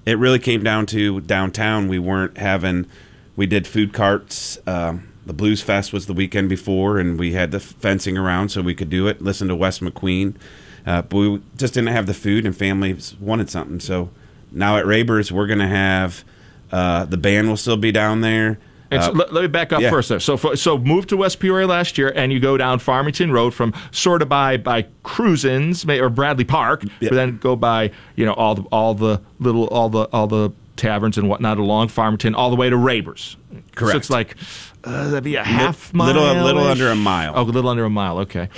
it really came down to downtown. We did food carts. The Blues Fest was the weekend before, and we had the fencing around so we could do it, listen to Wes McQueen. But we just didn't have the food, and families wanted something. So now at Rabers, we're going to have the band will still be down there. And so let me back up first there. So moved to West Peoria last year, and you go down Farmington Road from sort of by Cruisins or Bradley Park, but then go by all the taverns and whatnot along Farmington all the way to Rabers. Correct. So it's like that'd be a half mile, little under a mile. Oh, a little under a mile. Okay,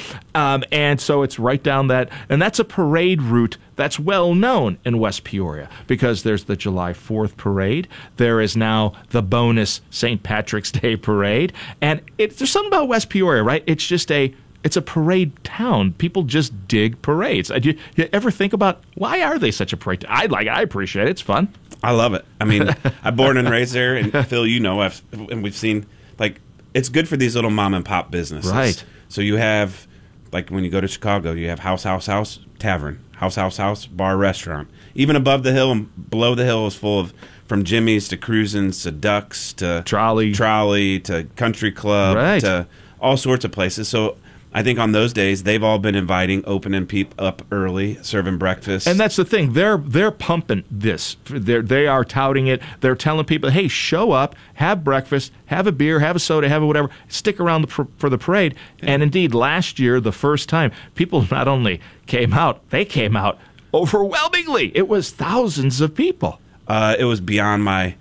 and so it's right down that, and that's a parade route that's well known in West Peoria because there's the July 4th parade. There is now the bonus St. Patrick's Day parade, and there's something about West Peoria, right? It's a parade town. People just dig parades. Do you ever think about why are they such a parade? I appreciate it. It's fun. I love it. I mean, I'm born and raised there, and Phil, and we've seen it's good for these little mom and pop businesses. Right. So you have when you go to Chicago, you have House Tavern, House bar restaurant. Even above the hill and below the hill is full of from Jimmy's to Cruisins to Ducks to Trolley to Country Club to all sorts of places. So I think on those days they've all been opening people up early, serving breakfast. And that's the thing. They're pumping this. They are touting it. They're telling people, hey, show up, have breakfast, have a beer, have a soda, have a whatever, stick around for the parade. Yeah. And indeed, last year, the first time, people not only came out, they came out overwhelmingly. It was thousands of people. It was beyond my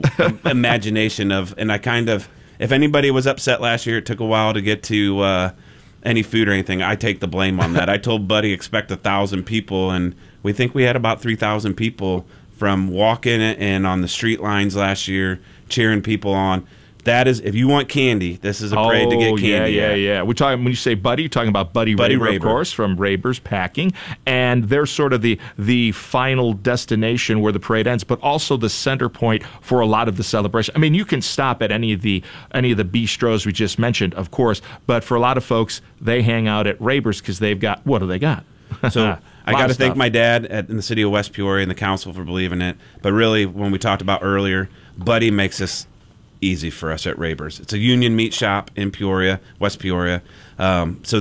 imagination and I kind of, if anybody was upset last year, it took a while to get to any food or anything, I take the blame on that. I told Buddy expect 1,000 people, and we think we had about 3,000 people from walking and on the street lines last year, cheering people on. That is, if you want candy, this is a parade to get candy. Yeah. We're talking, when you say Buddy, you're talking about Buddy Raber, of course, from Raber's Packing, and they're sort of the final destination where the parade ends, but also the center point for a lot of the celebration. I mean, you can stop at any of the bistros we just mentioned, of course, but for a lot of folks, they hang out at Raber's because they've got, what do they got? So I got to thank my dad in the city of West Peoria and the council for believing it. But really, when we talked about earlier, Buddy makes this easy for us at Raber's. It's a union meat shop in Peoria, West Peoria. So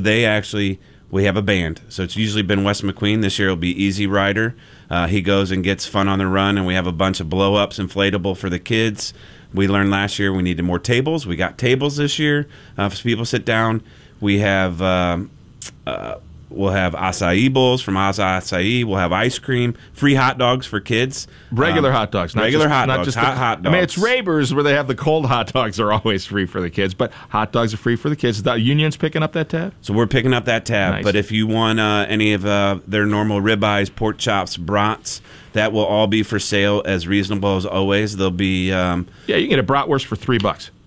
we have a band. So it's usually been Wes McQueen. This year it'll be Easy Rider. He goes and gets Fun on the Run, and we have a bunch of blow-ups, inflatable for the kids. We learned last year we needed more tables. We got tables this year so people sit down. We have we'll have acai bowls from Acai. We'll have ice cream, free hot dogs for kids. Regular hot dogs. Not just hot dogs. I mean, it's Raber's where they have the cold hot dogs are always free for the kids, but hot dogs are free for the kids. The union's picking up that tab? So we're picking up that tab. Nice. But if you want any of their normal ribeyes, pork chops, brats, that will all be for sale as reasonable as always. They'll be... you can get a bratwurst for $3.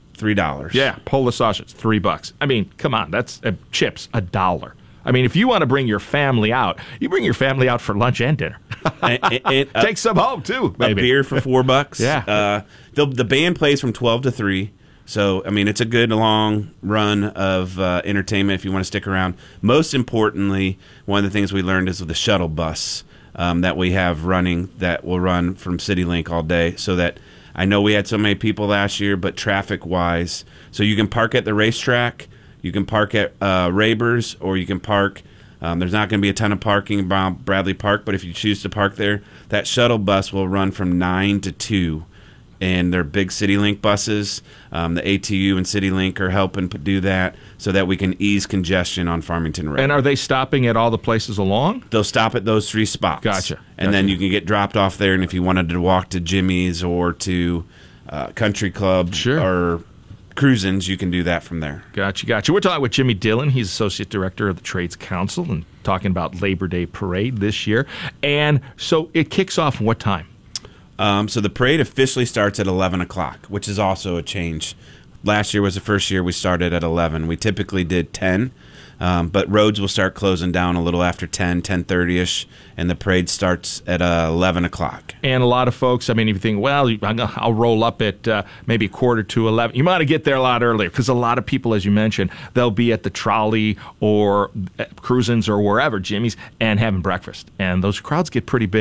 $3. Yeah, Polish sausage, $3. I mean, come on, that's chips, $1. I mean, if you want to bring your family out, you bring your family out for lunch and dinner. Take some home, too, maybe. A beer for $4. Yeah. The band plays from 12 to 3. So, I mean, it's a good long run of entertainment if you want to stick around. Most importantly, one of the things we learned is with the shuttle bus that we have running that will run from CityLink all day. So that I know we had so many people last year, but traffic-wise, so you can park at the racetrack. You can park at Raber's, or you can park. There's not going to be a ton of parking around Bradley Park, but if you choose to park there, that shuttle bus will run from 9 to 2. And they're big CityLink buses. The ATU and CityLink are helping do that so that we can ease congestion on Farmington Road. And are they stopping at all the places along? They'll stop at those 3 spots. Gotcha. And then you can get dropped off there, and if you wanted to walk to Jimmy's or to Country Club or Cruisins, you can do that from there. Gotcha. We're talking with Jimmy Dillon. He's Associate Director of the Trades Council and talking about Labor Day Parade this year. And so it kicks off what time? So the parade officially starts at 11 o'clock, which is also a change. Last year was the first year we started at 11. We typically did 10, but roads will start closing down a little after 10, 10:30ish, and the parade starts at 11 o'clock. And a lot of folks, I mean, if you think, well, I'll roll up at maybe 11:15, you might to get there a lot earlier because a lot of people, as you mentioned, they'll be at the Trolley or Cruisins or wherever, Jimmy's, and having breakfast. And those crowds get pretty big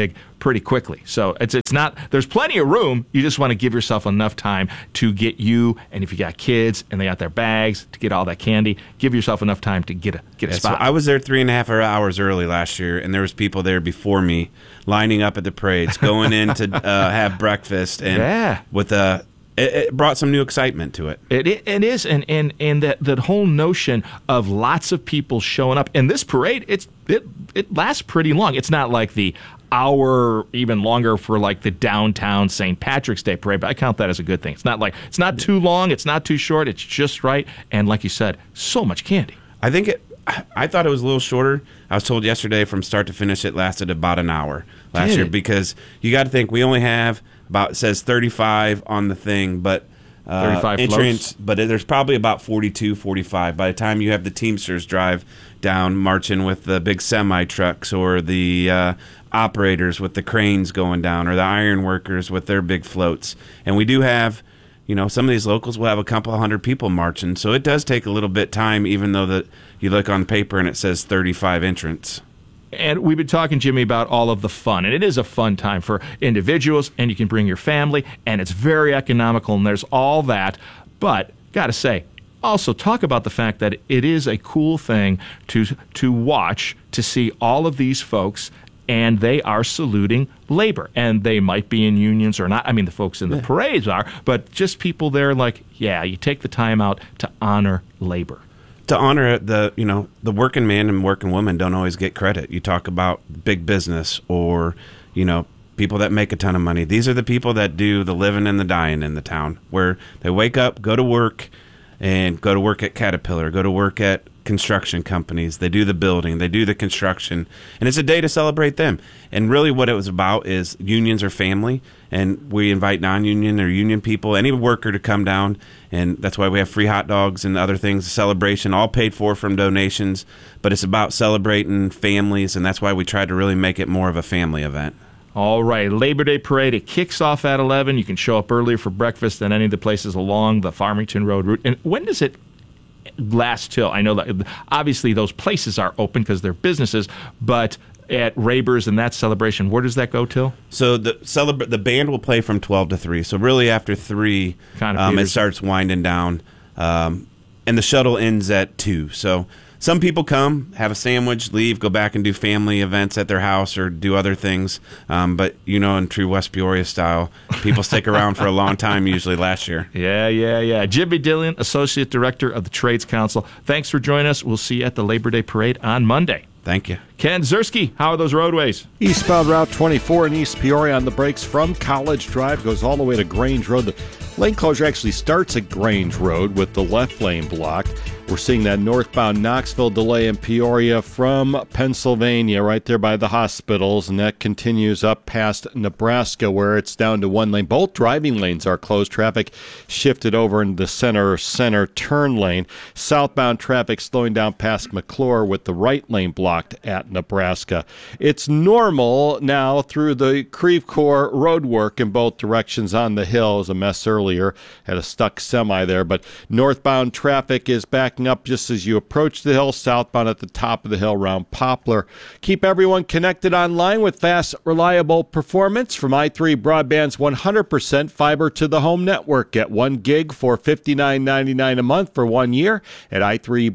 pretty quickly. So it's not, there's plenty of room. You just want to give yourself enough time to get you, and if you got kids and they got their bags, to get all that candy, give yourself enough time to get a spot. So I was there 3.5 hours early last year, and there was people there before me lining up at the parades, going in to have breakfast, and with it brought some new excitement to it. It is, and that whole notion of lots of people showing up. And this parade, it lasts pretty long. It's not like the hour, even longer for like the downtown St. Patrick's Day parade, but I count that as a good thing. It's not too long, it's not too short, it's just right. And like you said, so much candy. I thought it was a little shorter. I was told yesterday from start to finish it lasted about an hour last year, because you got to think we only have it says 35 on the thing, but 35 entrance, but there's probably about 42, 45 by the time you have the Teamsters drive down marching with the big semi trucks, or the operators with the cranes going down, or the iron workers with their big floats. And we do have, some of these locals will have a couple 100 people marching, so it does take a little bit time, even though you look on paper and it says 35 entrants. And we've been talking, Jimmy, about all of the fun. And it is a fun time for individuals, and you can bring your family, and it's very economical, and there's all that. But, got to say, also talk about the fact that it is a cool thing to watch, to see all of these folks, and they are saluting labor. And they might be in unions or not. I mean, the folks in the parades are, but just people there like, you take the time out to honor labor. To honor the working man and working woman don't always get credit. You talk about big business, or, people that make a ton of money. These are the people that do the living and the dying in the town, where they wake up, go to work at Caterpillar, go to work at construction companies. They do the building, they do the construction, and it's a day to celebrate them. And really what it was about is unions are family, and we invite non-union or union people, any worker, to come down, and that's why we have free hot dogs and other things, celebration, all paid for from donations. But it's about celebrating families, and that's why we try to really make it more of a family event. All right, Labor Day Parade, it kicks off at 11. You can show up earlier for breakfast than any of the places along the Farmington Road route. And when does it last till? I know that obviously those places are open because they're businesses, but at Raber's and that celebration, where does that go till? So the band will play from 12 to 3. So really after 3, it starts winding down, and the shuttle ends at 2. So some people come, have a sandwich, leave, go back and do family events at their house or do other things. But, in true West Peoria style, people stick around for a long time, usually last year. Yeah. Jimmy Dillion, Associate Director of the Trades Council. Thanks for joining us. We'll see you at the Labor Day Parade on Monday. Thank you. Ken Ziersky, how are those roadways? Eastbound Route 24 in East Peoria on the brakes from College Drive, goes all the way to Grange Road. The lane closure actually starts at Grange Road with the left lane blocked. We're seeing that northbound Knoxville delay in Peoria from Pennsylvania, right there by the hospitals, and that continues up past Nebraska, where it's down to one lane. Both driving lanes are closed. Traffic shifted over into the center turn lane. Southbound traffic slowing down past McClure with the right lane blocked at Nebraska. It's normal now through the Creve Coeur road work in both directions on the hill. It was a mess earlier, had a stuck semi there, but northbound traffic is backing up just as you approach the hill, southbound at the top of the hill around Poplar. Keep everyone connected online with fast, reliable performance from i3 Broadband's 100% fiber to the home network. Get 1 gig for $59.99 a month for 1 year at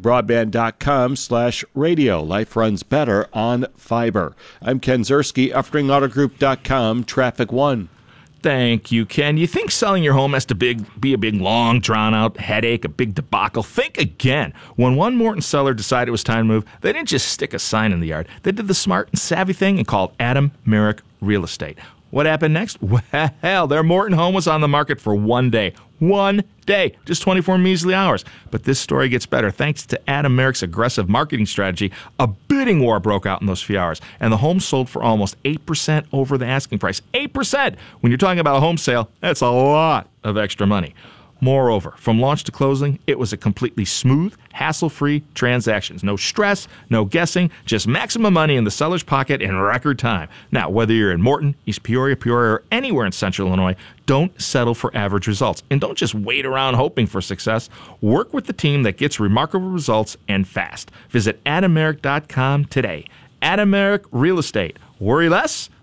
i3broadband.com/radio. Life runs better on fiber. I'm Ken Ziersky, EffringAutoGroup.com, Traffic One. Thank you, Ken. You think selling your home has to be a big, long, drawn-out headache, a big debacle? Think again. When one Morton seller decided it was time to move, they didn't just stick a sign in the yard. They did the smart and savvy thing and called Adam Merrick Real Estate. What happened next? Well, their Morton home was on the market for 1 day. 1 day, just 24 measly hours. But this story gets better. Thanks to Adam Merrick's aggressive marketing strategy, a bidding war broke out in those few hours, and the home sold for almost 8% over the asking price. 8%! When you're talking about a home sale, that's a lot of extra money. Moreover, from launch to closing, it was a completely smooth, hassle-free transaction. No stress, no guessing, just maximum money in the seller's pocket in record time. Now, whether you're in Morton, East Peoria, or anywhere in Central Illinois, don't settle for average results. And don't just wait around hoping for success. Work with the team that gets remarkable results and fast. Visit AdamMerrick.com today. Adam Merrick Real Estate. Worry less,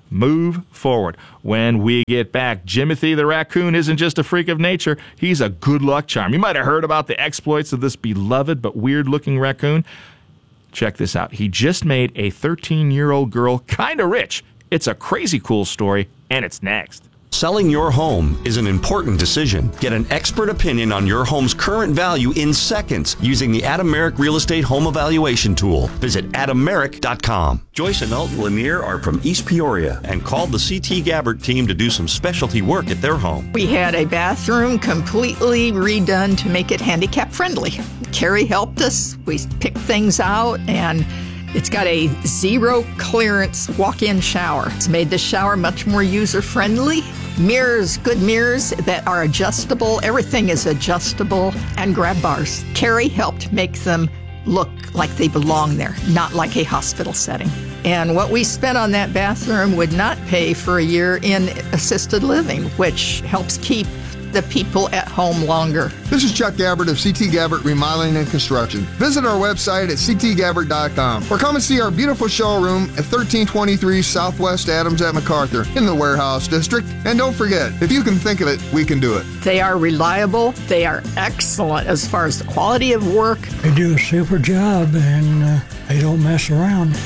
move forward. When we get back, Jimothy the raccoon isn't just a freak of nature. He's a good luck charm. You might have heard about the exploits of this beloved but weird-looking raccoon. Check this out. He just made a 13-year-old girl kind of rich. It's a crazy cool story, and it's next. Selling your home is an important decision. Get an expert opinion on your home's current value in seconds using the Adam Merrick Real Estate Home Evaluation Tool. Visit adammerrick.com. Joyce and Elton Lanier are from East Peoria and called the C.T. Gabbert team to do some specialty work at their home. We had a bathroom completely redone to make it handicap friendly. Carrie helped us. We picked things out, and it's got a zero clearance walk-in shower. It's made the shower much more user-friendly. Mirrors, good mirrors that are adjustable. Everything is adjustable, and grab bars. Carrie helped make them look like they belong there, not like a hospital setting. And what we spent on that bathroom would not pay for a year in assisted living, which helps keep the people at home longer. This is Chuck Gabbert of CT Gabbert Remodeling and Construction. Visit our website at ctgabbert.com or come and see our beautiful showroom at 1323 Southwest Adams at MacArthur in the Warehouse District. And don't forget, if you can think of it, we can do it. They are reliable. They are excellent as far as the quality of work. They do a super job, and they don't mess around.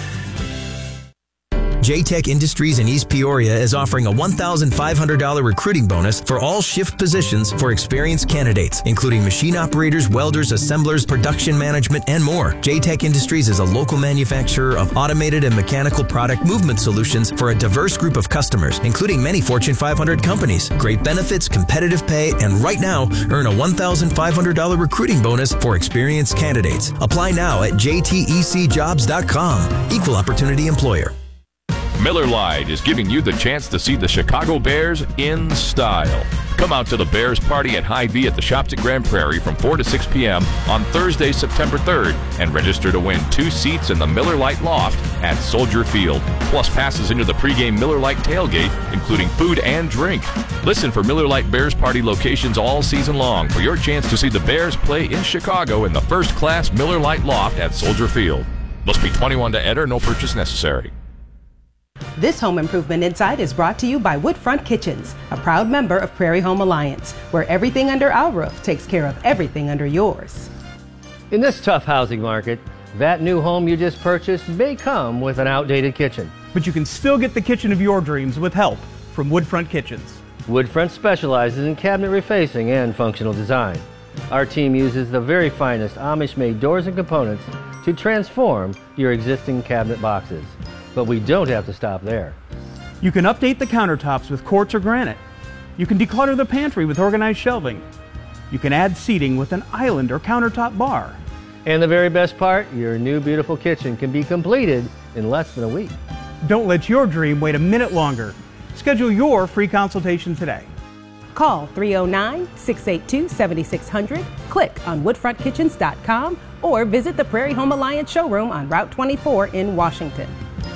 J-Tech Industries in East Peoria is offering a $1,500 recruiting bonus for all shift positions for experienced candidates, including machine operators, welders, assemblers, production management, and more. J-Tech Industries is a local manufacturer of automated and mechanical product movement solutions for a diverse group of customers, including many Fortune 500 companies. Great benefits, competitive pay, and right now, earn a $1,500 recruiting bonus for experienced candidates. Apply now at jtecjobs.com. Equal opportunity employer. Miller Lite is giving you the chance to see the Chicago Bears in style. Come out to the Bears party at Hy-Vee at the Shops at Grand Prairie from 4 to 6 p.m. on Thursday, September 3rd, and register to win 2 seats in the Miller Lite Loft at Soldier Field, plus passes into the pregame Miller Lite tailgate, including food and drink. Listen for Miller Lite Bears party locations all season long for your chance to see the Bears play in Chicago in the first-class Miller Lite Loft at Soldier Field. Must be 21 to enter, no purchase necessary. This Home Improvement Insight is brought to you by Woodfront Kitchens, a proud member of Prairie Home Alliance, where everything under our roof takes care of everything under yours. In this tough housing market, that new home you just purchased may come with an outdated kitchen. But you can still get the kitchen of your dreams with help from Woodfront Kitchens. Woodfront specializes in cabinet refacing and functional design. Our team uses the very finest Amish-made doors and components to transform your existing cabinet boxes. But we don't have to stop there. You can update the countertops with quartz or granite. You can declutter the pantry with organized shelving. You can add seating with an island or countertop bar. And the very best part, your new beautiful kitchen can be completed in less than a week. Don't let your dream wait a minute longer. Schedule your free consultation today. Call 309-682-7600, click on woodfrontkitchens.com, or visit the Prairie Home Alliance showroom on Route 24 in Washington.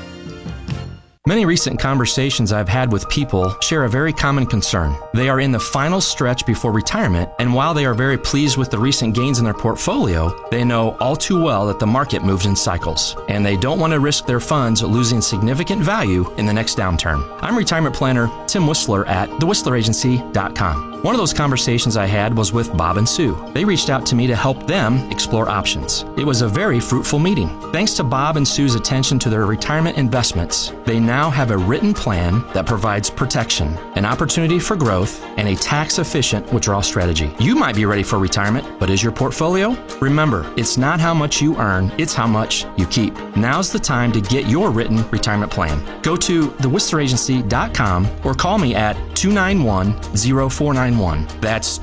Many recent conversations I've had with people share a very common concern. They are in the final stretch before retirement, and while they are very pleased with the recent gains in their portfolio, they know all too well that the market moves in cycles, and they don't want to risk their funds losing significant value in the next downturn. I'm retirement planner Tim Whistler at thewhistleragency.com. One of those conversations I had was with Bob and Sue. They reached out to me to help them explore options. It was a very fruitful meeting. Thanks to Bob and Sue's attention to their retirement investments, they now have a written plan that provides protection, an opportunity for growth, and a tax-efficient withdrawal strategy. You might be ready for retirement, but is your portfolio? Remember, it's not how much you earn, it's how much you keep. Now's the time to get your written retirement plan. Go to thewhistleragency.com or call me at 291-0491. That's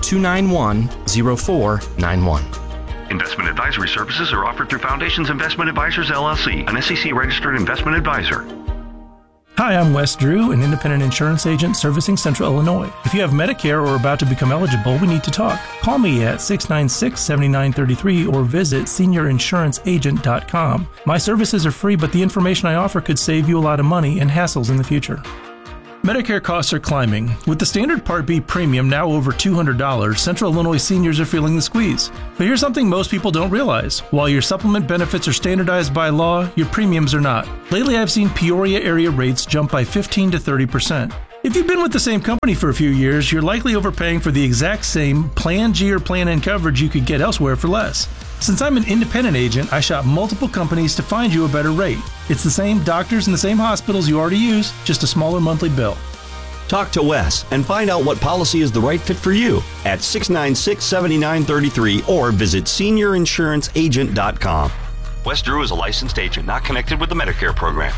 291-0491. Investment advisory services are offered through Foundations Investment Advisors, LLC, an SEC-registered investment advisor. Hi, I'm Wes Drew, an independent insurance agent servicing Central Illinois. If you have Medicare or are about to become eligible, we need to talk. Call me at 696-7933 or visit seniorinsuranceagent.com. My services are free, but the information I offer could save you a lot of money and hassles in the future. Medicare costs are climbing. With the standard Part B premium now over $200, Central Illinois seniors are feeling the squeeze. But here's something most people don't realize. While your supplement benefits are standardized by law, your premiums are not. Lately, I've seen Peoria area rates jump by 15 to 30%. If you've been with the same company for a few years, you're likely overpaying for the exact same Plan G or Plan N coverage you could get elsewhere for less. Since I'm an independent agent, I shop multiple companies to find you a better rate. It's the same doctors and the same hospitals you already use, just a smaller monthly bill. Talk to Wes and find out what policy is the right fit for you at 696-7933 or visit seniorinsuranceagent.com. Wes Drew is a licensed agent not connected with the Medicare program.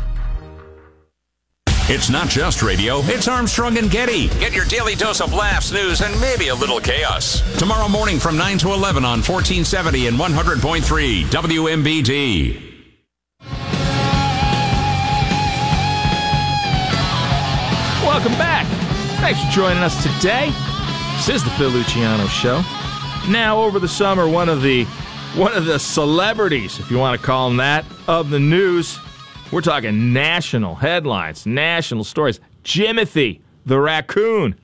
It's not just radio, it's Armstrong and Getty. Get your daily dose of laughs, news, and maybe a little chaos. Tomorrow morning from 9 to 11 on 1470 and 100.3 WMBD. Welcome back. Thanks for joining us today. This is the Phil Luciano Show. Now, over the summer, one of the celebrities, if you want to call him that, of the news. We're talking national headlines, national stories. Jimothy, the raccoon.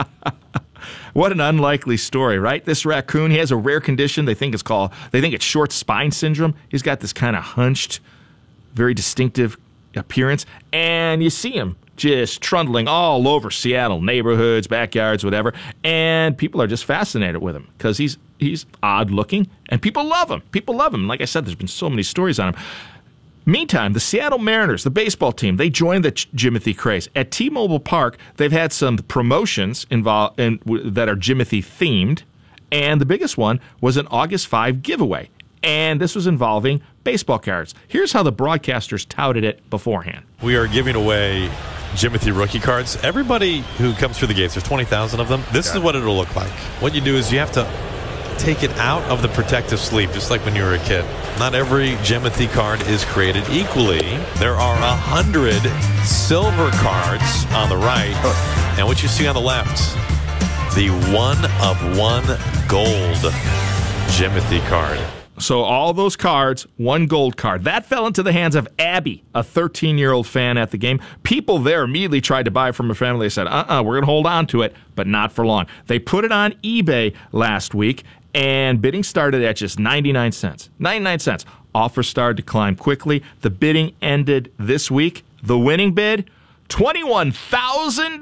What an unlikely story, right? This raccoon, he has a rare condition. They think it's short spine syndrome. He's got this kind of hunched, very distinctive appearance. And you see him just trundling all over Seattle, neighborhoods, backyards, whatever. And people are just fascinated with him because he's odd looking and people love him. People love him. Like I said, there's been so many stories on him. Meantime, the Seattle Mariners, the baseball team, they joined the Jimothy craze. At T-Mobile Park, they've had some promotions involved that are Jimothy themed, and the biggest one was an August 5 giveaway, and this was involving baseball cards. Here's how the broadcasters touted it beforehand. We are giving away Jimothy rookie cards. Everybody who comes through the gates, there's 20,000 of them. This is what it'll look like. What you do is you have to take it out of the protective sleeve, just like when you were a kid. Not every Jimothy card is created equally. There are 100 silver cards on the right, and what you see on the left, the 1-of-1 gold Jimothy card. So all those cards, one gold card. That fell into the hands of Abby, a 13-year-old fan at the game. People there immediately tried to buy it from her family. They said, we're going to hold on to it, but not for long. They put it on eBay last week, and bidding started at just 99 cents. 99 cents. Offers started to climb quickly. The bidding ended this week. The winning bid, $21,000.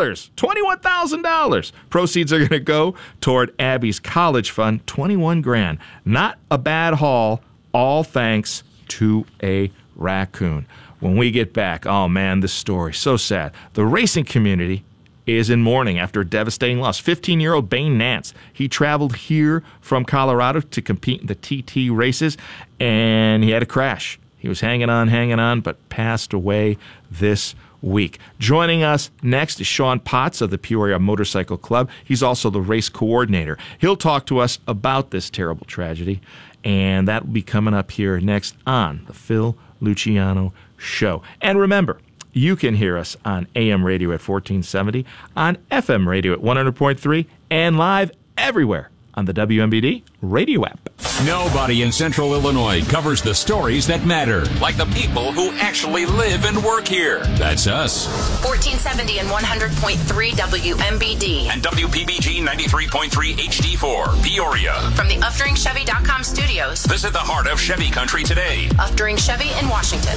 $21,000. Proceeds are going to go toward Abby's college fund, $21,000. Not a bad haul, all thanks to a raccoon. When we get back, oh man, this story, so sad. The racing community is in mourning after a devastating loss. 15-year-old Bane Nance. He traveled here from Colorado to compete in the TT races, and he had a crash. He was hanging on, but passed away this week. Joining us next is Sean Potts of the Peoria Motorcycle Club. He's also the race coordinator. He'll talk to us about this terrible tragedy, and that will be coming up here next on the Phil Luciano Show. And remember, you can hear us on AM radio at 1470, on FM radio at 100.3, and live everywhere on the WMBD radio app. Nobody in Central Illinois covers the stories that matter, like the people who actually live and work here. That's us. 1470 and 100.3 WMBD. And WPBG 93.3 HD4, Peoria. From the UfteringChevy.com studios. Visit the heart of Chevy Country today. Uftering Chevy in Washington.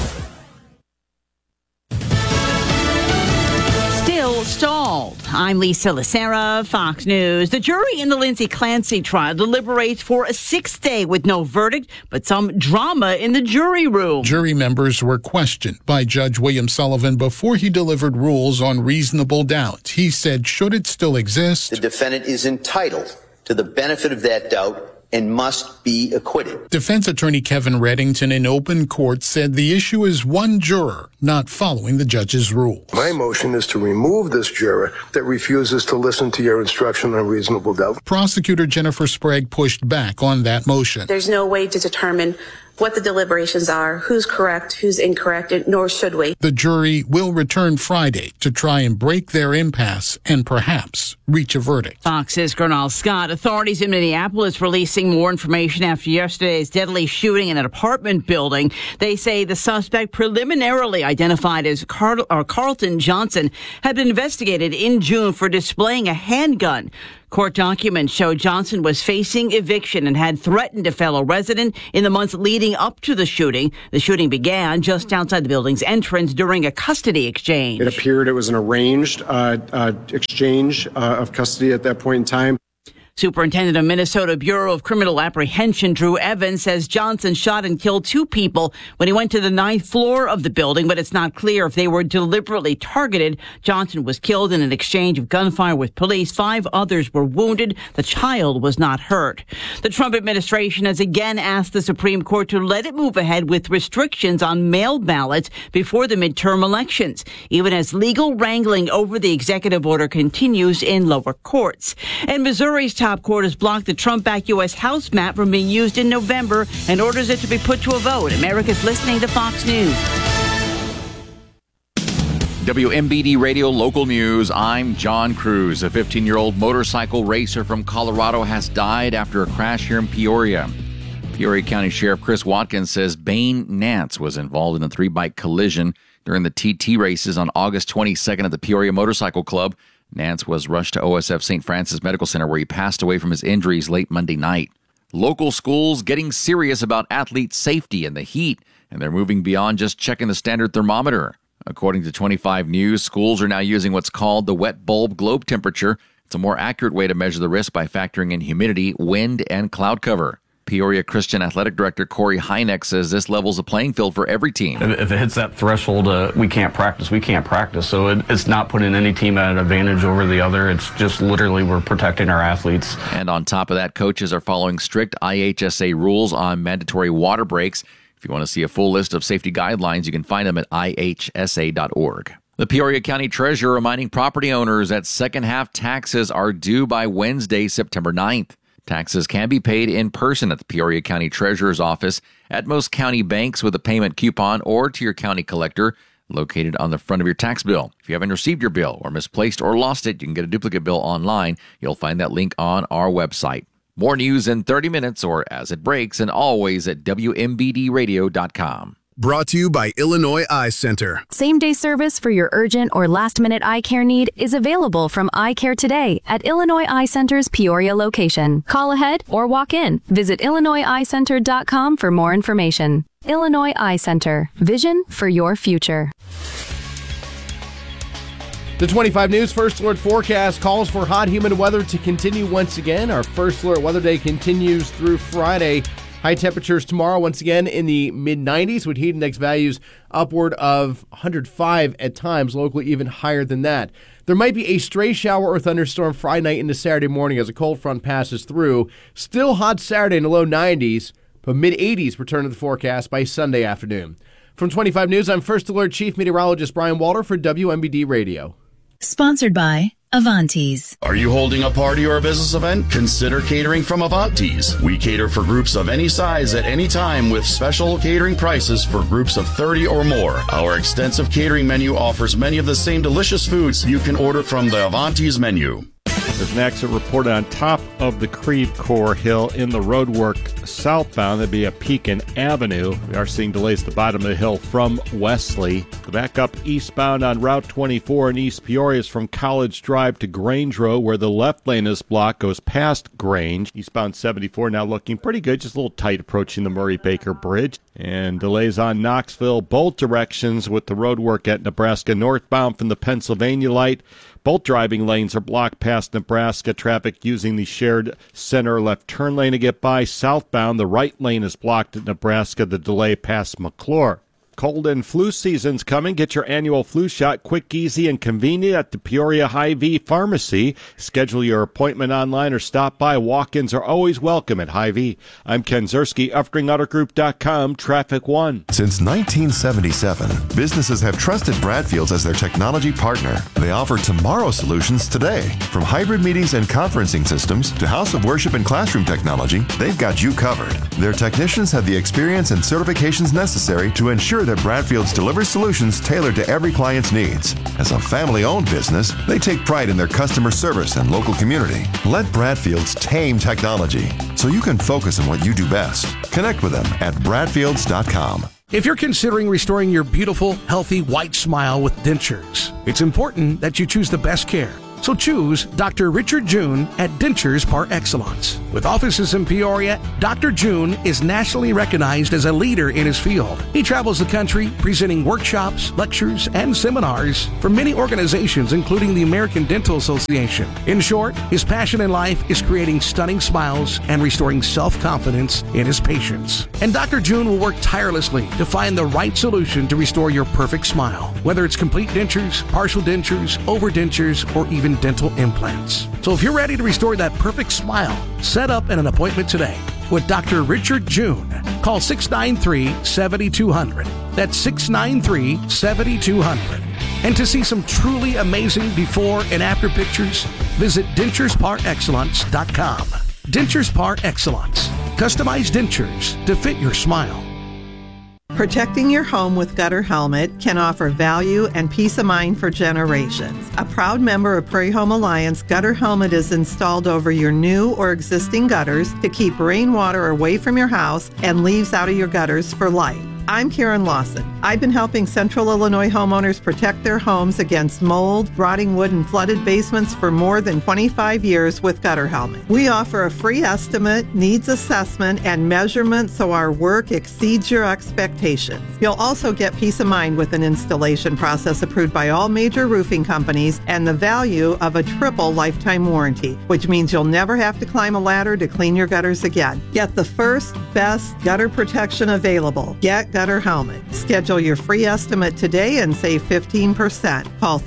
Still stalled. I'm Lisa Lacera, Fox News. The jury in the Lindsay Clancy trial deliberates for a 6th day with no verdict, but some drama in the jury room. Jury members were questioned by Judge William Sullivan before he delivered rules on reasonable doubt. He said, should it still exist? The defendant is entitled to the benefit of that doubt and must be acquitted. Defense attorney Kevin Reddington in open court said the issue is one juror not following the judge's rule. My motion is to remove this juror that refuses to listen to your instruction on reasonable doubt. Prosecutor Jennifer Sprague pushed back on that motion. There's no way to determine what the deliberations are, who's correct, who's incorrect, nor should we. The jury will return Friday to try and break their impasse and perhaps reach a verdict. Fox's Gernal Scott. Authorities in Minneapolis releasing more information after yesterday's deadly shooting in an apartment building. They say the suspect, preliminarily identified as Carlton Johnson, had been investigated in June for displaying a handgun. Court documents show Johnson was facing eviction and had threatened a fellow resident in the months leading up to the shooting. The shooting began just outside the building's entrance during a custody exchange. It appeared it was an arranged exchange of custody at that point in time. Superintendent of Minnesota Bureau of Criminal Apprehension Drew Evans says Johnson shot and killed 2 people when he went to the 9th floor of the building, but it's not clear if they were deliberately targeted. Johnson was killed in an exchange of gunfire with police. 5 others were wounded. The child was not hurt. The Trump administration has again asked the Supreme Court to let it move ahead with restrictions on mail ballots before the midterm elections, even as legal wrangling over the executive order continues in lower courts. And Missouri's top court has blocked the Trump-backed U.S. House map from being used in November and orders it to be put to a vote. America's listening to Fox News. WMBD Radio Local News. I'm John Cruz. A 15-year-old motorcycle racer from Colorado has died after a crash here in Peoria. Peoria County Sheriff Chris Watkins says Bane Nance was involved in a 3-bike collision during the TT races on August 22nd at the Peoria Motorcycle Club. Nance was rushed to OSF St. Francis Medical Center where he passed away from his injuries late Monday night. Local schools getting serious about athlete safety in the heat, and they're moving beyond just checking the standard thermometer. According to 25 News, schools are now using what's called the wet bulb globe temperature. It's a more accurate way to measure the risk by factoring in humidity, wind, and cloud cover. Peoria Christian Athletic Director Corey Hynek says this levels the playing field for every team. If it hits that threshold, we can't practice. So it's not putting any team at an advantage over the other. It's just literally we're protecting our athletes. And on top of that, coaches are following strict IHSA rules on mandatory water breaks. If you want to see a full list of safety guidelines, you can find them at ihsa.org. The Peoria County Treasurer reminding property owners that second-half taxes are due by Wednesday, September 9th. Taxes can be paid in person at the Peoria County Treasurer's office, at most county banks with a payment coupon, or to your county collector located on the front of your tax bill. If you haven't received your bill or misplaced or lost it, you can get a duplicate bill online. You'll find that link on our website. More news in 30 minutes or as it breaks, and always at WMBDradio.com. Brought to you by Illinois Eye Center. Same-day service for your urgent or last-minute eye care need is available from Eye Care today at Illinois Eye Center's Peoria location. Call ahead or walk in. Visit IllinoisEyeCenter.com for more information. Illinois Eye Center. Vision for your future. The 25 News First Alert forecast calls for hot, humid weather to continue once again. Our First Alert weather day continues through Friday. High temperatures tomorrow, once again in the mid-90s, with heat index values upward of 105 at times, locally even higher than that. There might be a stray shower or thunderstorm Friday night into Saturday morning as a cold front passes through. Still hot Saturday in the low 90s, but mid-80s return to the forecast by Sunday afternoon. From 25 News, I'm First Alert Chief Meteorologist Brian Walter for WMBD Radio. Sponsored by Avantes. Are you holding a party or a business event? Consider catering from Avantes. We cater for groups of any size at any time with special catering prices for groups of 30 or more. Our extensive catering menu offers many of the same delicious foods you can order from the Avantes menu. There's an accident reported on top of the Creve Coeur Hill in the roadwork southbound. That'd be at Pekin Avenue. We are seeing delays at the bottom of the hill from Wesley. The backup eastbound on Route 24 in East Peoria is from College Drive to Grange Road, where the left lane is blocked, goes past Grange. Eastbound 74 now looking pretty good, just a little tight approaching the Murray-Baker Bridge. And delays on Knoxville, both directions with the roadwork at Nebraska northbound from the Pennsylvania light. Both driving lanes are blocked past Nebraska. Traffic using the shared center left turn lane to get by. Southbound, the right lane is blocked at Nebraska. The delay past McClure. Cold and flu season's coming. Get your annual flu shot quick, easy, and convenient at the Peoria Hy-Vee Pharmacy. Schedule your appointment online or stop by. Walk-ins are always welcome at Hy-Vee. I'm Ken Zerski, UffringAutoGroup.com, Traffic One. Since 1977, businesses have trusted Bradfields as their technology partner. They offer tomorrow solutions today. From hybrid meetings and conferencing systems to house of worship and classroom technology, they've got you covered. Their technicians have the experience and certifications necessary to ensure that Bradfields delivers solutions tailored to every client's needs. As a family-owned business, they take pride in their customer service and local community. Let Bradfields tame technology so you can focus on what you do best. Connect with them at bradfields.com. If you're considering restoring your beautiful, healthy, white smile with dentures, it's important that you choose the best care. So choose Dr. Richard June at Dentures Par Excellence. With offices in Peoria, Dr. June is nationally recognized as a leader in his field. He travels the country presenting workshops, lectures, and seminars for many organizations, including the American Dental Association. In short, his passion in life is creating stunning smiles and restoring self-confidence in his patients. And Dr. June will work tirelessly to find the right solution to restore your perfect smile, whether it's complete dentures, partial dentures, overdentures, or even dental implants. So if you're ready to restore that perfect smile, set up an appointment today with Dr. Richard June. Call 693-7200. That's 693-7200. And to see some truly amazing before and after pictures, visit denturesparexcellence.com. Dentures Par Excellence. Customized dentures to fit your smile. Protecting your home with Gutter Helmet can offer value and peace of mind for generations. A proud member of Prairie Home Alliance, Gutter Helmet is installed over your new or existing gutters to keep rainwater away from your house and leaves out of your gutters for life. I'm Karen Lawson. I've been helping Central Illinois homeowners protect their homes against mold, rotting wood, and flooded basements for more than 25 years with Gutter Helmet. We offer a free estimate, needs assessment, and measurement so our work exceeds your expectations. You'll also get peace of mind with an installation process approved by all major roofing companies and the value of a triple lifetime warranty, which means you'll never have to climb a ladder to clean your gutters again. Get the first, best gutter protection available. Get Gutter Helmet. Schedule your free estimate today and save 15%. Call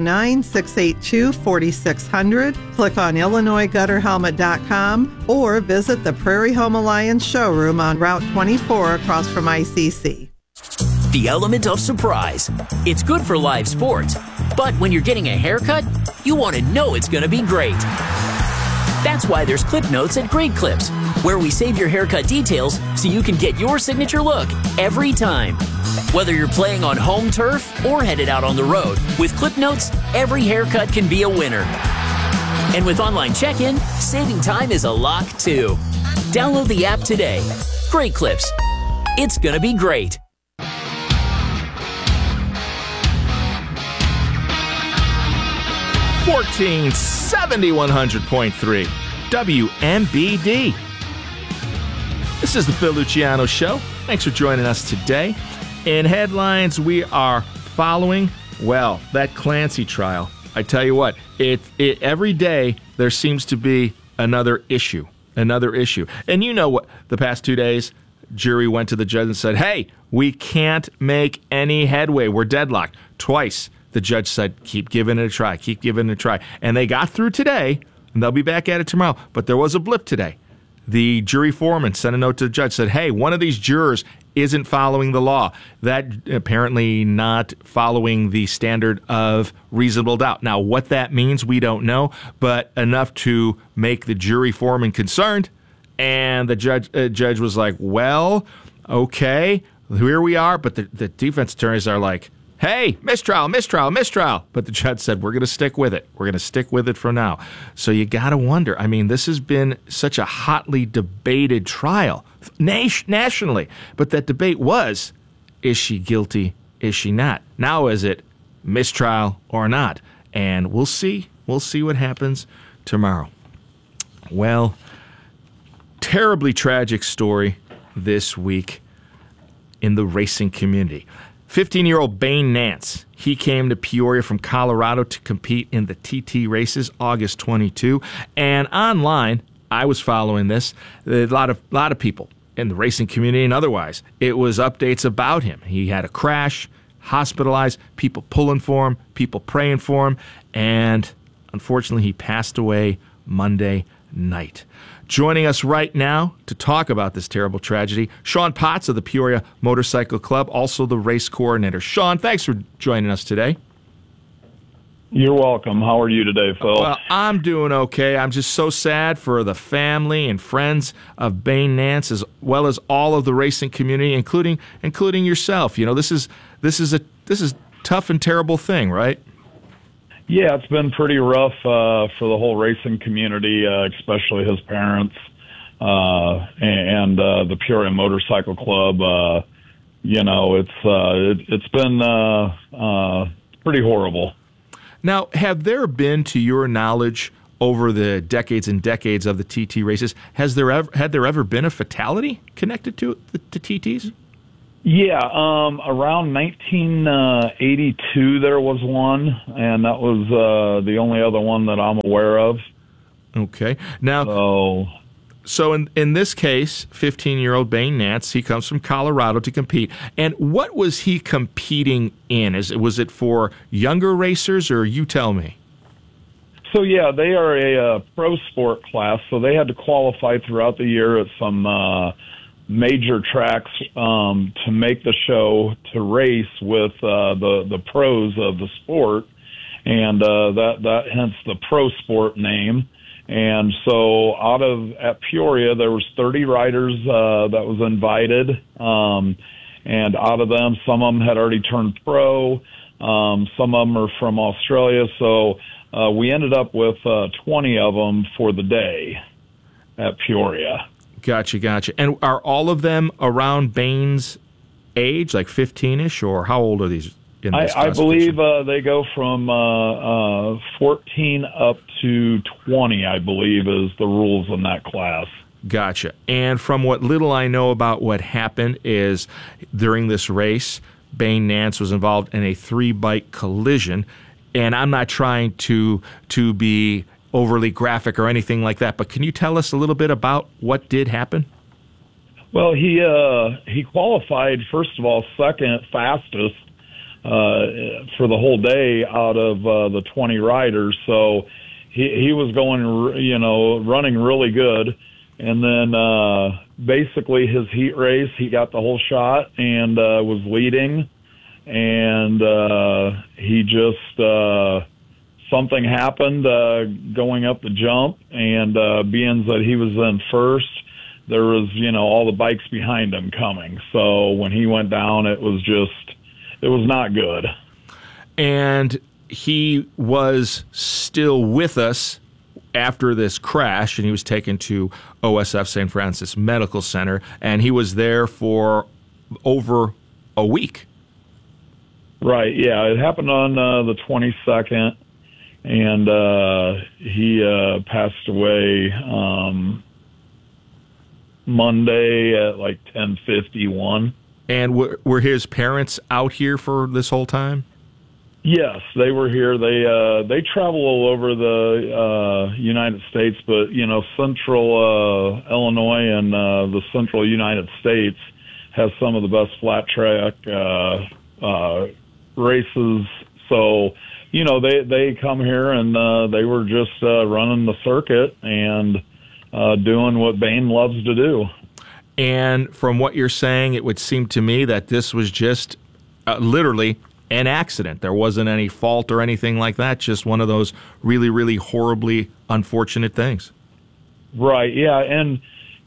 309-682-4600. Click on IllinoisGutterHelmet.com or visit the Prairie Home Alliance showroom on Route 24 across from ICC. The element of surprise. It's good for live sports, but when you're getting a haircut, you want to know it's going to be great. That's why there's Clip Notes at Great Clips, where we save your haircut details so you can get your signature look every time. Whether you're playing on home turf or headed out on the road, with Clip Notes, every haircut can be a winner. And with online check-in, saving time is a lock too. Download the app today. Great Clips. It's gonna be great. 1470 100.3 WMBD. This is the Phil Luciano Show. Thanks for joining us today. In headlines, we are following, well, that Clancy trial. I tell you what, every day there seems to be another issue. And you know what, the past 2 days, jury went to the judge and said, hey, we can't make any headway. We're deadlocked. Twice. The judge said, keep giving it a try. And they got through today, and they'll be back at it tomorrow. But there was a blip today. The jury foreman sent a note to the judge, said, hey, one of these jurors isn't following the law. That apparently not following the standard of reasonable doubt. Now, what that means, we don't know, but enough to make the jury foreman concerned. And the judge was like, well, okay, here we are. But the defense attorneys are like, hey, mistrial. But the judge said, we're going to stick with it. We're going to stick with it for now. So you got to wonder. I mean, this has been such a hotly debated trial nationally. But that debate was, is she guilty? Is she not? Now is it mistrial or not? And we'll see. We'll see what happens tomorrow. Well, terribly tragic story this week in the racing community. 15-year-old Bane Nance, he came to Peoria from Colorado to compete in the TT races August 22. And online, I was following this. A lot of people in the racing community and otherwise. It was updates about him. He had a crash, hospitalized, people pulling for him, people praying for him, and unfortunately he passed away Monday night. Joining us right now to talk about this terrible tragedy, Sean Potts of the Peoria Motorcycle Club, also the race coordinator. Sean, thanks for joining us today. You're welcome. How are you today, Phil? Well, I'm doing okay. I'm just so sad for the family and friends of Bane Nance, as well as all of the racing community, including yourself. You know, this is tough and terrible thing, right? Yeah, it's been pretty rough for the whole racing community, especially his parents and the Peoria Motorcycle Club. You know, it's been pretty horrible. Now, have there been, to your knowledge, over the decades and decades of the TT races, had there ever been a fatality connected to TTs? Yeah, around 1982 there was one, and that was the only other one that I'm aware of. Okay. Now, so in this case, 15-year-old Bane Nance, he comes from Colorado to compete. And what was he competing in? Was it for younger racers, or you tell me? So, yeah, they are a pro sport class, so they had to qualify throughout the year at some major tracks to make the show to race with the pros of the sport, and that hence the pro sport name. And so at Peoria, there was 30 riders that was invited, and out of them, some of them had already turned pro, some of them are from Australia, so we ended up with 20 of them for the day at Peoria. Gotcha. And are all of them around Bane's age, like 15-ish, or how old are these in this I believe they go from 14 up to 20, I believe, is the rules in that class. Gotcha. And from what little I know about what happened is during this race, Bane Nance was involved in a 3-bike collision, and I'm not trying to be overly graphic or anything like that, but can you tell us a little bit about what did happen? Well, he qualified, first of all, second fastest for the whole day out of the 20 riders, so he was going, running really good. And then basically his heat race, he got the whole shot and was leading, and he just something happened going up the jump, and being that he was in first, there was, all the bikes behind him coming. So when he went down, it was not good. And he was still with us after this crash, and he was taken to OSF St. Francis Medical Center, and he was there for over a week. Right, yeah. It happened on the 22nd. And he passed away Monday at like 10:51. And were his parents out here for this whole time? Yes, they were here. They travel all over the United States, but Central Illinois and the Central United States has some of the best flat track races. So they come here, and they were just running the circuit and doing what Bane loves to do. And from what you're saying, it would seem to me that this was just literally an accident. There wasn't any fault or anything like that, just one of those really, really horribly unfortunate things. Right, yeah, and,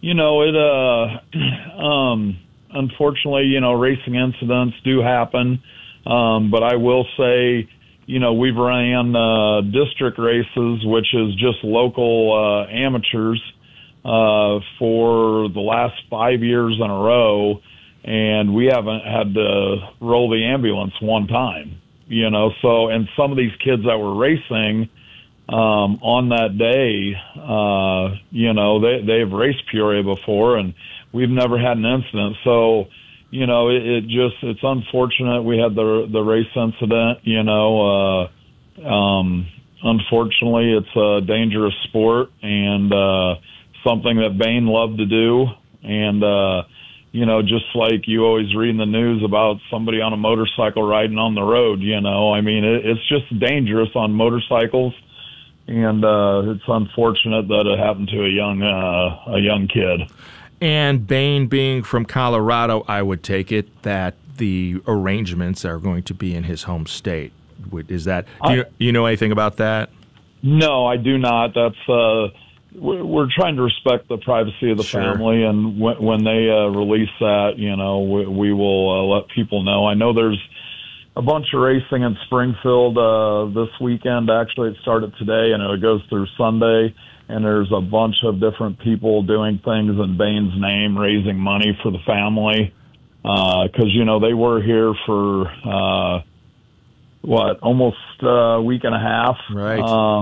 unfortunately, racing incidents do happen, but I will say, we've ran district races, which is just local amateurs, for the last 5 years in a row, and we haven't had to roll the ambulance one time, So, and some of these kids that were racing on that day, they've raced Peoria before, and we've never had an incident. So, it's unfortunate we had the race incident, unfortunately it's a dangerous sport and something that Bane loved to do. And, just like you always read in the news about somebody on a motorcycle riding on the road, I mean, it's just dangerous on motorcycles. And it's unfortunate that it happened to a young kid. And Bain being from Colorado, I would take it that the arrangements are going to be in his home state. Is that you know anything about that? No, I do not. That's we're trying to respect the privacy of the family, and when they release that, we will let people know. I know there's a bunch of racing in Springfield this weekend. Actually, it started today, and it goes through Sunday. And there's a bunch of different people doing things in Bain's name, raising money for the family. Because, they were here for, almost a week and a half. Right.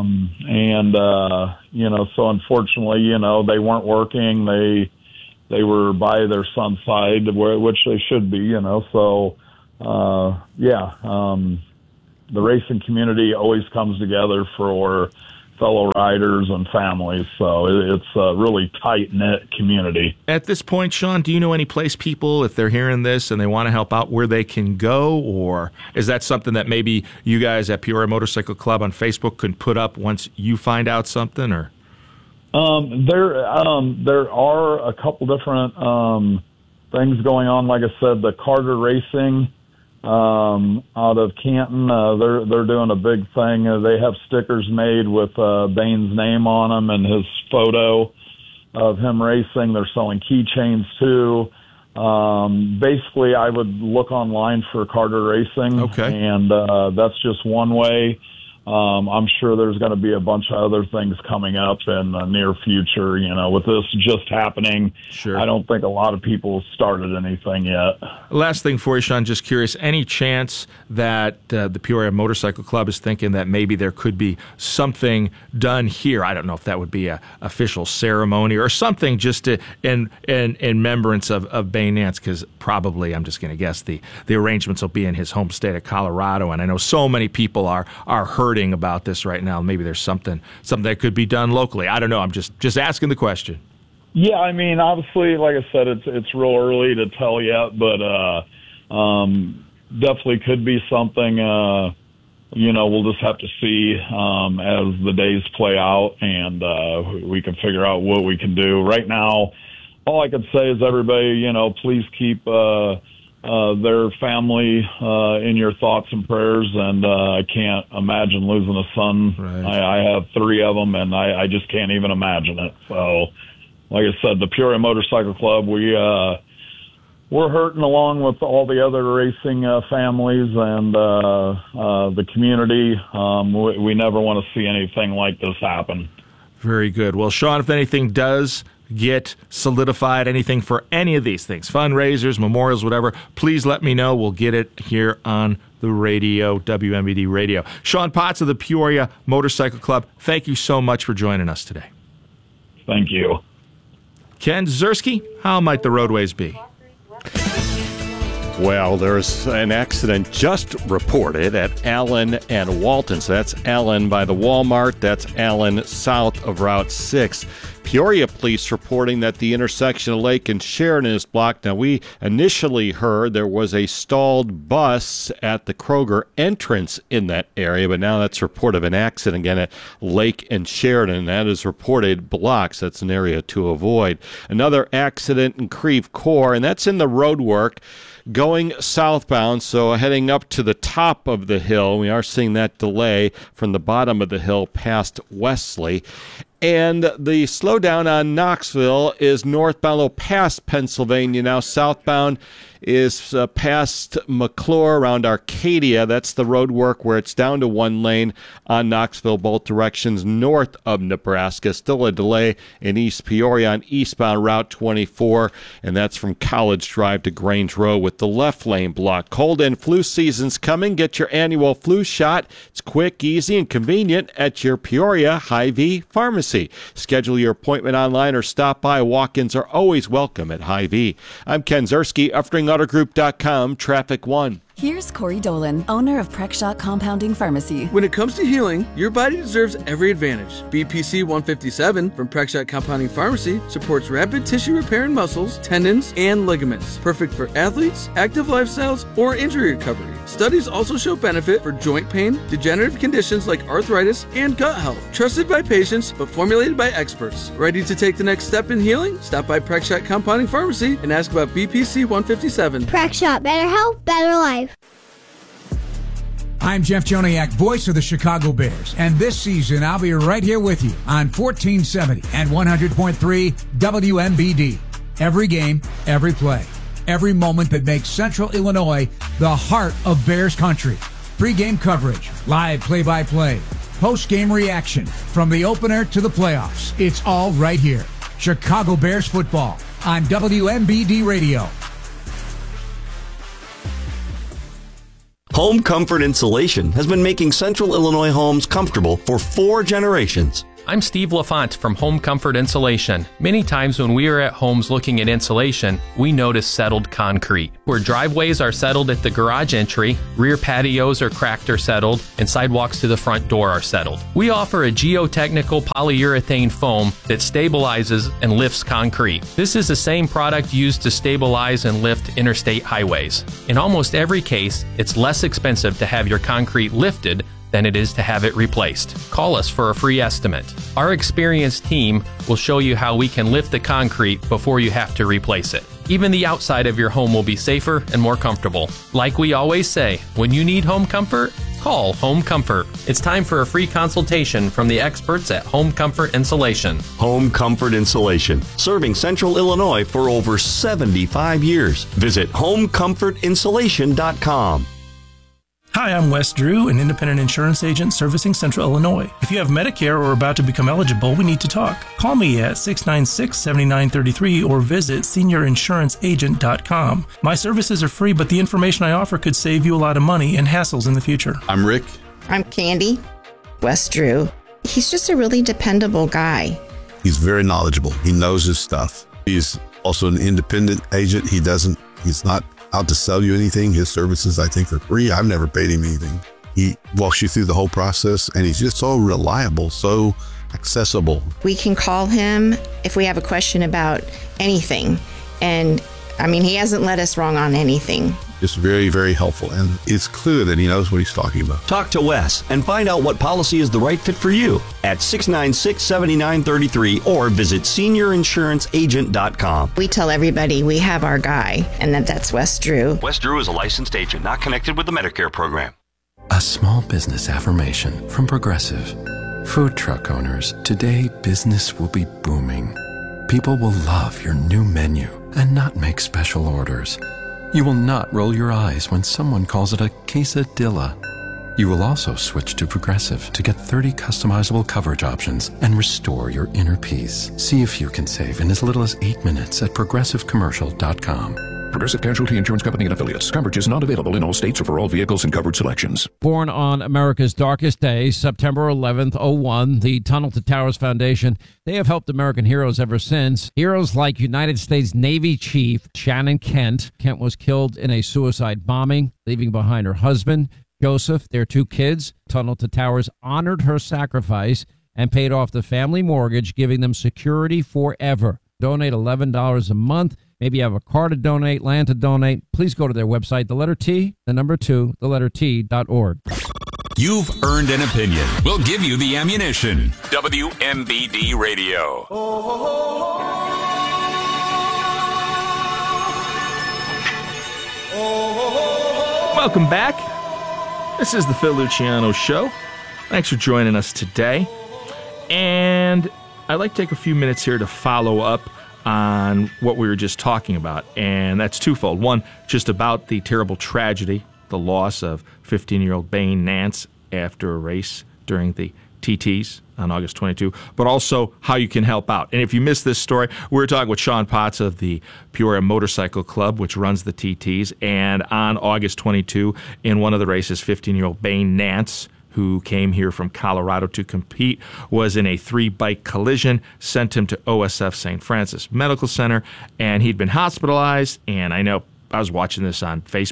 So unfortunately, they weren't working. They were by their son's side, which they should be, So, the racing community always comes together for fellow riders and families, so it's a really tight-knit community. At this point, Sean, do you know any place people, if they're hearing this and they want to help out, where they can go, or is that something that maybe you guys at Peoria Motorcycle Club on Facebook can put up once you find out something? Or there are a couple different things going on. Like I said, the Carter Racing out of Canton, they're doing a big thing. They have stickers made with Bain's name on them and his photo of him racing. They're selling keychains too. Basically, I would look online for Carter Racing. Okay. And that's just one way. I'm sure there's going to be a bunch of other things coming up in the near future. With this just happening, sure. I don't think a lot of people started anything yet. Last thing for you, Sean, just curious, any chance that the Peoria Motorcycle Club is thinking that maybe there could be something done here? I don't know if that would be a official ceremony or something just in remembrance of Bain Nance, because probably, I'm just going to guess, the arrangements will be in his home state of Colorado, and I know so many people are hurting about this right now. Maybe there's something that could be done locally. I don't know. I'm just asking the question. Yeah, I mean, obviously, like I said, it's real early to tell yet, but definitely could be something. We'll just have to see as the days play out, and we can figure out what we can do. Right now, all I can say is everybody, please keep their family in your thoughts and prayers, and I can't imagine losing a son. Right. I have 3 of them, and I just can't even imagine it. So, like I said, the Peoria Motorcycle Club, we're hurting along with all the other racing families and the community. We never want to see anything like this happen. Very good. Well, Sean, if anything does get solidified, anything for any of these things, fundraisers, memorials, whatever, please let me know. We'll get it here on the radio, WMBD Radio. Sean Potts of the Peoria Motorcycle Club, thank you so much for joining us today. Thank you. Ken Ziersky, how might the roadways be? Well, there's an accident just reported at Allen and Walton. So that's Allen by the Walmart. That's Allen south of Route 6. Peoria police reporting that the intersection of Lake and Sheridan is blocked. Now, we initially heard there was a stalled bus at the Kroger entrance in that area, but now that's a report of an accident again at Lake and Sheridan. That is reported blocks. That's an area to avoid. Another accident in Creve Coeur, and that's in the road work going southbound, so heading up to the top of the hill. We are seeing that delay from the bottom of the hill past Wesley. And the slowdown on Knoxville is northbound past Pennsylvania. Now southbound is past McClure around Arcadia. That's the road work where it's down to 1 lane on Knoxville, both directions north of Nebraska. Still a delay in East Peoria on eastbound Route 24, and that's from College Drive to Grange Road with the left lane blocked. Cold and flu season's coming. Get your annual flu shot. It's quick, easy, and convenient at your Peoria Hy-Vee pharmacy. Schedule your appointment online or stop by. Walk-ins are always welcome at Hy-Vee. I'm Ken Ziersky, UffringAutoGroup.com, Traffic 1. Here's Corey Dolan, owner of Prexshot Compounding Pharmacy. When it comes to healing, your body deserves every advantage. BPC 157 from Prexshot Compounding Pharmacy supports rapid tissue repair in muscles, tendons, and ligaments. Perfect for athletes, active lifestyles, or injury recovery. Studies also show benefit for joint pain, degenerative conditions like arthritis, and gut health. Trusted by patients, but formulated by experts. Ready to take the next step in healing? Stop by Prexshot Compounding Pharmacy and ask about BPC 157. Prexshot, better health, better life. I'm Jeff Joniak, voice of the Chicago Bears, and this season I'll be right here with you on 1470 and 100.3 WMBD. Every game, every play, every moment that makes Central Illinois the heart of Bears country. Pre-game coverage, live play-by-play, post-game reaction, from the opener to the playoffs. It's all right here. Chicago Bears football on WMBD Radio. Home Comfort Insulation has been making Central Illinois homes comfortable for 4 generations. I'm Steve LaFont from Home Comfort Insulation. Many times when we are at homes looking at insulation, we notice settled concrete. Where driveways are settled at the garage entry, rear patios are cracked or settled, and sidewalks to the front door are settled. We offer a geotechnical polyurethane foam that stabilizes and lifts concrete. This is the same product used to stabilize and lift interstate highways. In almost every case, it's less expensive to have your concrete lifted than it is to have it replaced. Call us for a free estimate. Our experienced team will show you how we can lift the concrete before you have to replace it. Even the outside of your home will be safer and more comfortable. Like we always say, when you need home comfort, call Home Comfort. It's time for a free consultation from the experts at Home Comfort Insulation. Home Comfort Insulation, serving Central Illinois for over 75 years. Visit homecomfortinsulation.com. Hi, I'm Wes Drew, an independent insurance agent servicing Central Illinois. If you have Medicare or are about to become eligible, we need to talk. Call me at 696-7933 or visit seniorinsuranceagent.com. My services are free, but the information I offer could save you a lot of money and hassles in the future. I'm Rick. I'm Candy. Wes Drew. He's just a really dependable guy. He's very knowledgeable. He knows his stuff. He's also an independent agent. He's not out to sell you anything. His services, I think, are free. I've never paid him anything. He walks you through the whole process, and he's just so reliable, so accessible. We can call him if we have a question about anything. And I mean, he hasn't led us wrong on anything. Just very, very helpful. And it's clear that he knows what he's talking about. Talk to Wes and find out what policy is the right fit for you at 696-7933 or visit seniorinsuranceagent.com. We tell everybody we have our guy, and that's Wes Drew. Wes Drew is a licensed agent not connected with the Medicare program. A small business affirmation from Progressive. Food truck owners, today business will be booming. People will love your new menu and not make special orders. You will not roll your eyes when someone calls it a quesadilla. You will also switch to Progressive to get 30 customizable coverage options and restore your inner peace. See if you can save in as little as 8 minutes at progressivecommercial.com. Progressive Casualty Insurance Company and Affiliates. Coverage is not available in all states or for all vehicles and coverage selections. Born on America's darkest day, September 11th, 01, the Tunnel to Towers Foundation, they have helped American heroes ever since. Heroes like United States Navy Chief Shannon Kent. Kent was killed in a suicide bombing, leaving behind her husband, Joseph, their 2 kids. Tunnel to Towers honored her sacrifice and paid off the family mortgage, giving them security forever. Donate $11 a month. Maybe you have a car to donate, land to donate. Please go to their website, the letter T, the number 2, the letter T.org. You've earned an opinion. We'll give you the ammunition. WMBD Radio. Welcome back. This is the Phil Luciano Show. Thanks for joining us today. And I'd like to take a few minutes here to follow up on what we were just talking about, and that's twofold. One, just about the terrible tragedy, the loss of 15-year-old Bain Nance after a race during the TTs on August 22, but also how you can help out. And if you missed this story, we were talking with Sean Potts of the Peoria Motorcycle Club, which runs the TTs, and on August 22, in one of the races, 15-year-old Bain Nance, who came here from Colorado to compete, was in a 3-bike collision, sent him to OSF St. Francis Medical Center, and he'd been hospitalized. And I know I was watching this on Facebook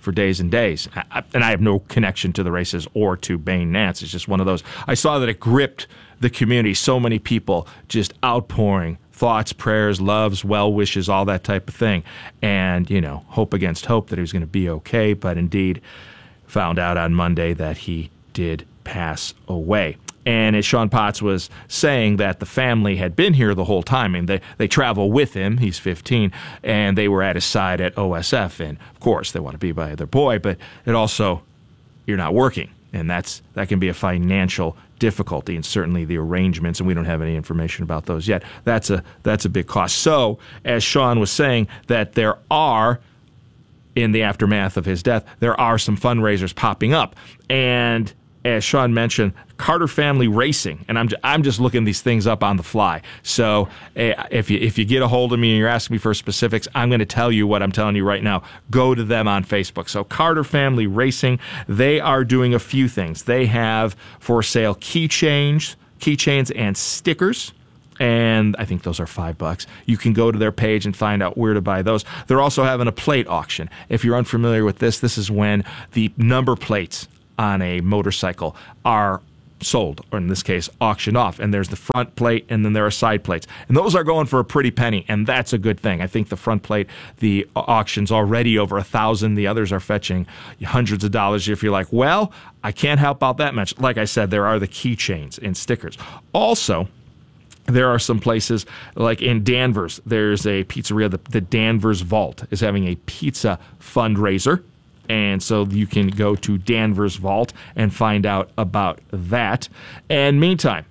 for days and days. And I have no connection to the races or to Bane Nance. It's just one of those. I saw that it gripped the community. So many people just outpouring thoughts, prayers, loves, well wishes, all that type of thing. And, hope against hope that he was going to be okay. But indeed, found out on Monday that he did pass away. And as Sean Potts was saying, that the family had been here the whole time. I mean, they travel with him. He's 15, and they were at his side at OSF. And, of course, they want to be by their boy, but it also, you're not working. And that can be a financial difficulty, and certainly the arrangements, and we don't have any information about those yet. That's a big cost. So, as Sean was saying, that there are, in the aftermath of his death, there are some fundraisers popping up. And as Sean mentioned, Carter Family Racing, and I'm just looking these things up on the fly. So if you get a hold of me and you're asking me for specifics, I'm going to tell you what I'm telling you right now. Go to them on Facebook. So Carter Family Racing, they are doing a few things. They have for sale keychains and stickers. And I think those are $5. You can go to their page and find out where to buy those. They're also having a plate auction. If you're unfamiliar with this is when the number plates on a motorcycle are sold, or in this case, auctioned off. And there's the front plate, and then there are side plates. And those are going for a pretty penny, and that's a good thing. I think the front plate, the auction's already over $1,000. The others are fetching hundreds of dollars. If you're like, well, I can't help out that much. Like I said, there are the keychains and stickers. Also, there are some places, like in Danvers, there's a pizzeria, the Danvers Vault is having a pizza fundraiser. And so you can go to Danvers Vault and find out about that. And meantime,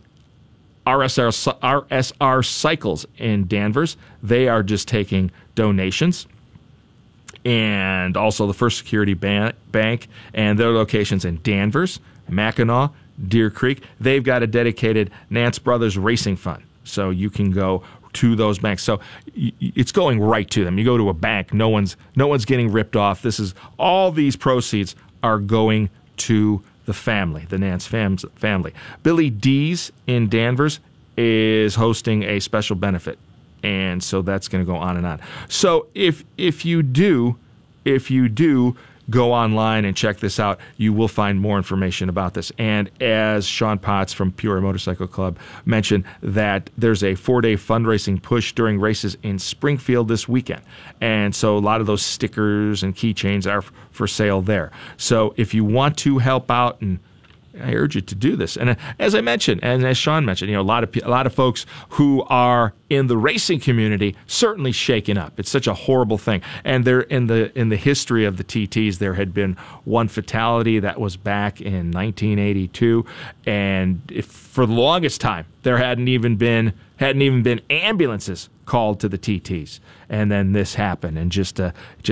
RSR Cycles in Danvers, they are just taking donations. And also the First Security Bank and their locations in Danvers, Mackinac, Deer Creek, they've got a dedicated Nance Brothers Racing Fund. So you can go to those banks. So it's going right to them. You go to a bank, no one's getting ripped off. All these proceeds are going to the family, the Nance family. Billy D's in Danvers is hosting a special benefit, and so that's going to go on and on. So if you do go online and check this out, you will find more information about this. And as Sean Potts from Peoria Motorcycle Club mentioned, that there's a 4-day fundraising push during races in Springfield this weekend. And so a lot of those stickers and keychains are for sale there. So if you want to help out, and I urge you to do this. And as I mentioned, and as Sean mentioned, a lot of folks who are in the racing community certainly shaken up. It's such a horrible thing. And there, in the history of the TTs, there had been one fatality that was back in 1982, and for the longest time there hadn't even been ambulances called to the TTs. And then this happened, and just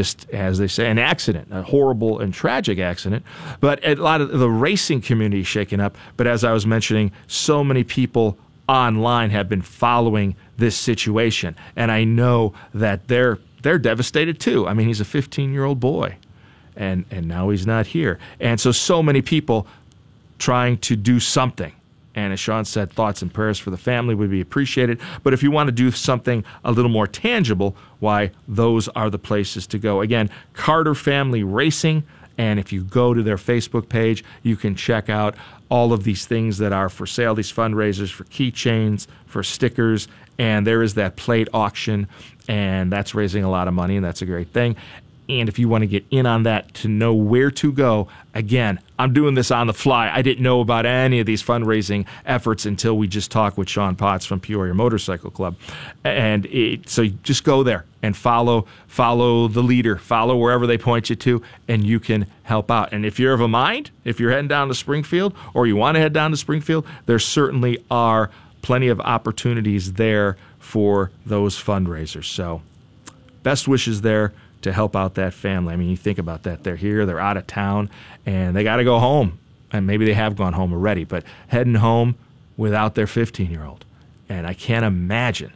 as they say, an accident, a horrible and tragic accident. But a lot of the racing community is shaken up. But as I was mentioning, so many people online have been following this situation, and I know that they're devastated too. I mean, he's a 15-year-old boy, and now he's not here. And so many people trying to do something. And as Sean said, thoughts and prayers for the family would be appreciated. But if you want to do something a little more tangible, why, those are the places to go. Again, Carter Family Racing. And if you go to their Facebook page, you can check out all of these things that are for sale, these fundraisers for keychains, for stickers. And there is that plate auction, and that's raising a lot of money, and that's a great thing. And if you want to get in on that to know where to go, again, I'm doing this on the fly. I didn't know about any of these fundraising efforts until we just talked with Sean Potts from Peoria Motorcycle Club. And so you just go there and follow the leader, follow wherever they point you to, and you can help out. And if you're of a mind, if you're heading down to Springfield, or you want to head down to Springfield, there certainly are plenty of opportunities there for those fundraisers. So best wishes there to help out that family. I mean, you think about that. They're here, they're out of town, and they got to go home. And maybe they have gone home already, but heading home without their 15-year-old. And I can't imagine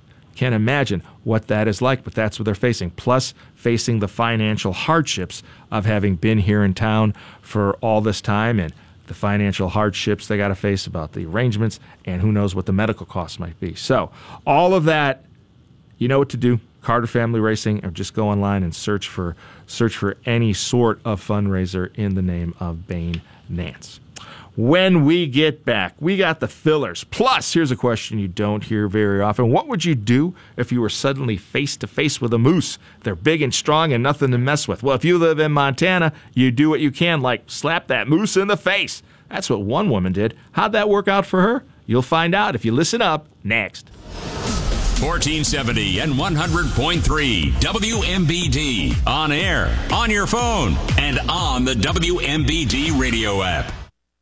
what that is like, but that's what they're facing. Plus, facing the financial hardships of having been here in town for all this time, and the financial hardships they got to face about the arrangements, and who knows what the medical costs might be. So all of that, you know what to do. Carter Family Racing, or just go online and search for any sort of fundraiser in the name of Bain Nance. When we get back, we got the fillers. Plus, here's a question you don't hear very often. What would you do if you were suddenly face to face with a moose? They're big and strong and nothing to mess with. Well, if you live in Montana, you do what you can, like slap that moose in the face. That's what one woman did. How'd that work out for her? You'll find out if you listen up next. 1470 and 100.3 WMBD. On air, on your phone, and on the WMBD radio app.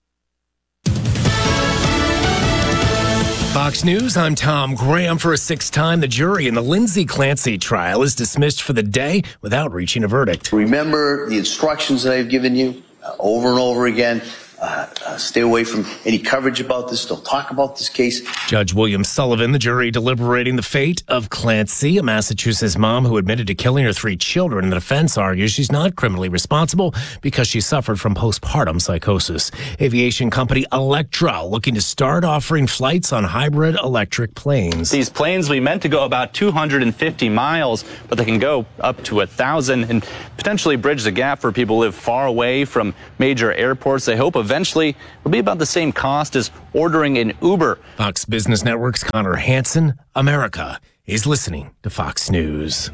Fox News, I'm Tom Graham. For a sixth time, the jury in the Lindsay Clancy trial is dismissed for the day without reaching a verdict. Remember the instructions that I've given you over and over again. Stay away from any coverage about this. Don't talk about this case. Judge William Sullivan, the jury deliberating the fate of Clancy, a Massachusetts mom who admitted to killing her 3 children. The defense argues she's not criminally responsible because she suffered from postpartum psychosis. Aviation company Electra looking to start offering flights on hybrid electric planes. These planes will be meant to go about 250 miles, but they can go up to 1,000 and potentially bridge the gap for people who live far away from major airports. They hope eventually it'll be about the same cost as ordering an Uber. Fox Business Network's Connor Hansen. America is listening to Fox News.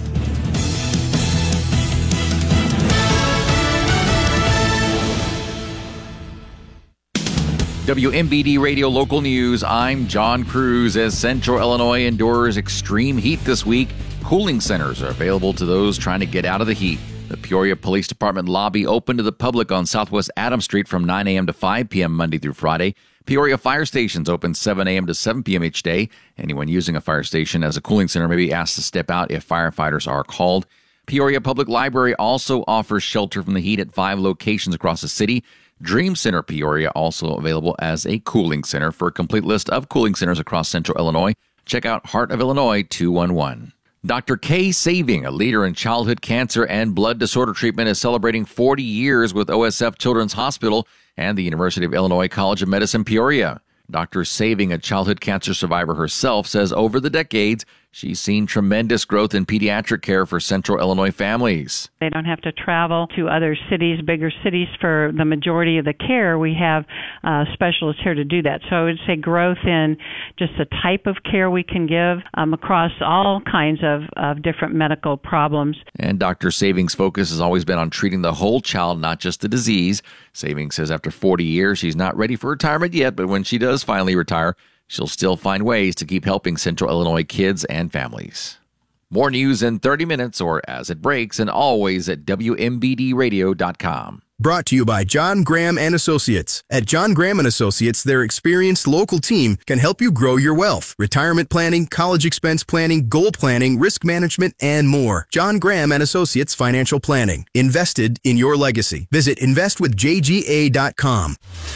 WMBD Radio Local News, I'm John Cruz. As Central Illinois endures extreme heat this week, cooling centers are available to those trying to get out of the heat. The Peoria Police Department lobby open to the public on Southwest Adams Street from 9 a.m. to 5 p.m. Monday through Friday. Peoria Fire Stations open 7 a.m. to 7 p.m. each day. Anyone using a fire station as a cooling center may be asked to step out if firefighters are called. Peoria Public Library also offers shelter from the heat at 5 locations across the city. Dream Center Peoria also available as a cooling center. For a complete list of cooling centers across Central Illinois, check out Heart of Illinois 211. Dr. Kay Saving, a leader in childhood cancer and blood disorder treatment, is celebrating 40 years with OSF Children's Hospital and the University of Illinois College of Medicine Peoria. Dr. Saving, a childhood cancer survivor herself, says over the decades, she's seen tremendous growth in pediatric care for Central Illinois families. They don't have to travel to other cities, bigger cities, for the majority of the care. We have specialists here to do that. So I would say growth in just the type of care we can give across all kinds of different medical problems. And Dr. Saving's focus has always been on treating the whole child, not just the disease. Saving says after 40 years, she's not ready for retirement yet, but when she does finally retire, she'll still find ways to keep helping Central Illinois kids and families. More news in 30 minutes or as it breaks, and always at WMBDradio.com. Brought to you by John Graham and Associates. At John Graham and Associates, their experienced local team can help you grow your wealth. Retirement planning, college expense planning, goal planning, risk management, and more. John Graham and Associates Financial Planning. Invested in your legacy. Visit investwithjga.com.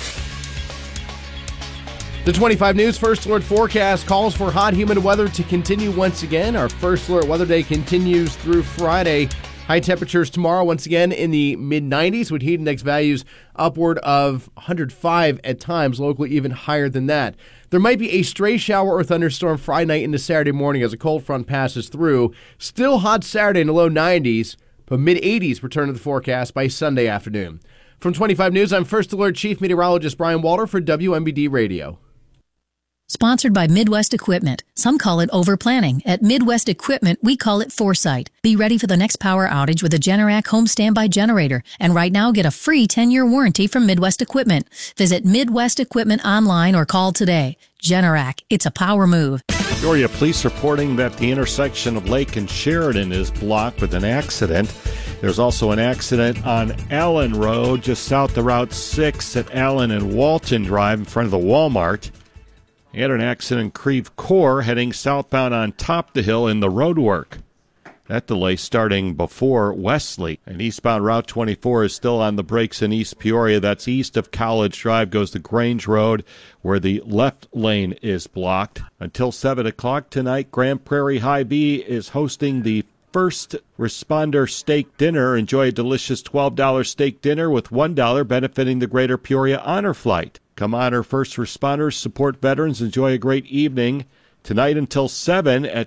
The 25 News First Alert forecast calls for hot, humid weather to continue once again. Our First Alert weather day continues through Friday. High temperatures tomorrow once again in the mid-90s with heat index values upward of 105 at times, locally even higher than that. There might be a stray shower or thunderstorm Friday night into Saturday morning as a cold front passes through. Still hot Saturday in the low 90s, but mid-80s return to the forecast by Sunday afternoon. From 25 News, I'm First Alert Chief Meteorologist Brian Walter for WMBD Radio. Sponsored by Midwest Equipment. Some call it over-planning. At Midwest Equipment, we call it foresight. Be ready for the next power outage with a Generac home standby generator. And right now, get a free 10-year warranty from Midwest Equipment. Visit Midwest Equipment online or call today. Generac, it's a power move. Peoria police reporting that the intersection of Lake and Sheridan is blocked with an accident. There's also an accident on Allen Road, just south of Route 6 at Allen and Walton Drive in front of the Walmart. He had an accident in Creve Coeur heading southbound on Top the Hill in the roadwork. That delay starting before Wesley. And eastbound Route 24 is still on the brakes in East Peoria. That's east of College Drive, goes to Grange Road, where the left lane is blocked. Until 7 o'clock tonight, Grand Prairie High B is hosting the First Responder Steak Dinner. Enjoy a delicious $12 steak dinner with $1 benefiting the Greater Peoria Honor Flight. Come honor first responders, support veterans, enjoy a great evening. Tonight until 7 at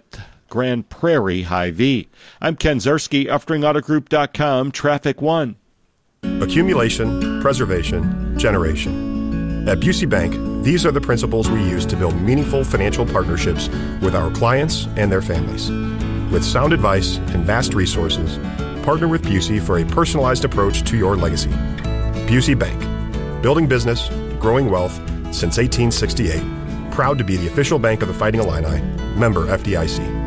Grand Prairie Hy-Vee. I'm Ken Zarski, UfteringAutoGroup.com, Traffic 1. Accumulation, preservation, generation. At Busey Bank, these are the principles we use to build meaningful financial partnerships with our clients and their families. With sound advice and vast resources, partner with Busey for a personalized approach to your legacy. Busey Bank, building business, growing wealth since 1868. Proud to be the official bank of the Fighting Illini. Member FDIC.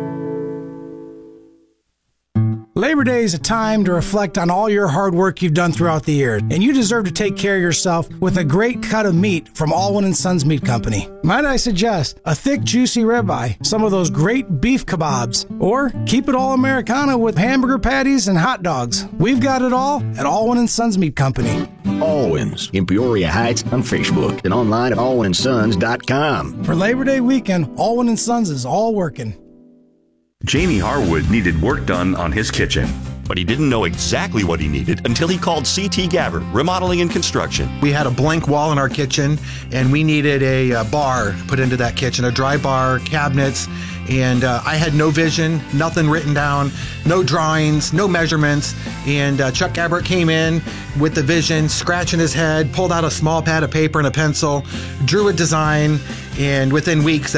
Labor Day is a time to reflect on all your hard work you've done throughout the year, and you deserve to take care of yourself with a great cut of meat from Alwyn & Sons Meat Company. Might I suggest a thick, juicy ribeye, some of those great beef kebabs, or keep it all Americana with hamburger patties and hot dogs. We've got it all at Alwyn & Sons Meat Company. Alwyn's in Peoria Heights on Facebook and online at alwynsons.com. For Labor Day weekend, Alwyn & Sons is all working. Jamie Harwood needed work done on his kitchen, but he didn't know exactly what he needed until he called C.T. Gabbard, Remodeling and Construction. We had a blank wall in our kitchen, and we needed a bar put into that kitchen, a dry bar, cabinets, and I had no vision, nothing written down, no drawings, no measurements, and Chuck Gabbard came in with the vision, scratching his head, pulled out a small pad of paper and a pencil, drew a design, and within weeks